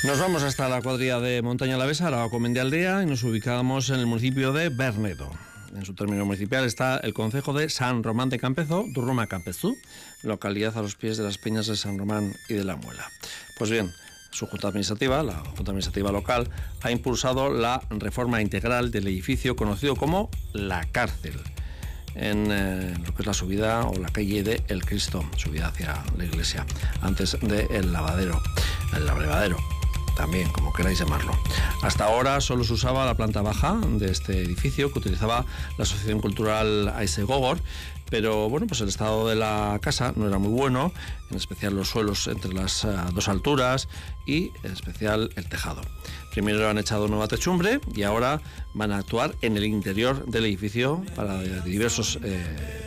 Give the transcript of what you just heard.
Nos vamos hasta la cuadrilla de Montaña Alavesa, Aragó Mendialdea, y nos ubicamos en el municipio de Bernedo. En su término municipal está el concejo de San Román de Campezo, Durruma Campezú, localidad a los pies de las peñas de San Román y de la Muela. Pues bien, su Junta Administrativa, la Junta Administrativa local, ha impulsado la reforma integral del edificio conocido como La Cárcel, en lo que es la subida o la calle de El Cristo, subida hacia la iglesia, antes del lavadero, el abrevadero, también, como queráis llamarlo. Hasta ahora solo se usaba la planta baja de este edificio, que utilizaba la Asociación Cultural Aisegogor, pero bueno, pues el estado de la casa no era muy bueno, en especial los suelos entre las dos alturas y en especial el tejado. Primero han echado nueva techumbre y ahora van a actuar en el interior del edificio para diversos